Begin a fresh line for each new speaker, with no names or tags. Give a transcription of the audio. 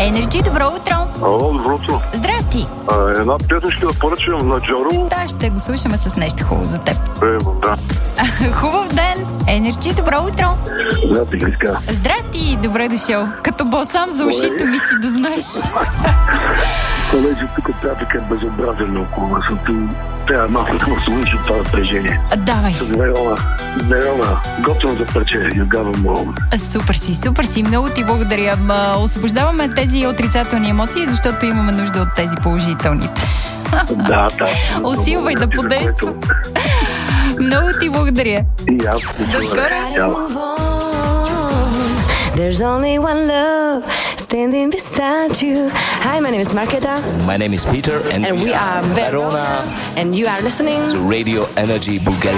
Енерджи, добро утро!
Алло, добро утро.
Здрасти!
Една песничка да поръчам на Джоро.
Да, ще го слушаме с нещо хубаво за теб.
Да.
Хубав ден! Енерджи, добро утро!
Здрасти, Хриска.
Здрасти, добре дошъл. Като балсам за ушите ми си да знаеш.
Понеже тук трафика е безобразен около нас, трябва малко да му слушам това напрежение.
Давай.
Верона, готвам за парче, Югава Мол.
Супер си, много ти благодаря. Освобождаваме тези отрицателни емоции, защото имаме нужда от тези положителните.
Да.
Усилвай да подейства. Много ти благодаря.
И аз.
До скоро.
There's only one love standing beside you. Hi, my name is Marketa.
My name is Peter, and
we are Verona. And you are listening
to Radio Energy Bulgaria.